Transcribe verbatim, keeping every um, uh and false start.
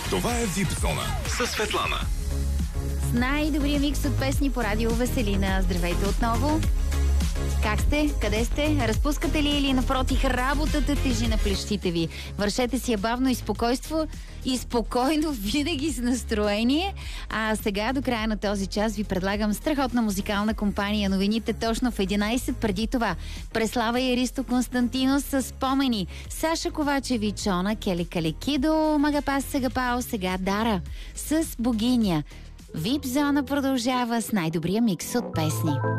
Това е Вип Зона с Светлана. С най-добрия микс от песни по радио Веселина. Здравейте отново. Как сте? Къде сте? Разпускате ли или напротив работата тежи на плещите ви? Вършете си я бавно и спокойство и спокойно, винаги с настроение. А сега до края на този час ви предлагам страхотна музикална компания. Новините точно в единайсет. Преди това Преслава и Ристо Константинос с спомени. Саша Ковачевич, Она, Кели Калекидо, Магапас Сегапао, сега Дара с Богиня. Вип Зона продължава с най-добрия микс от песни.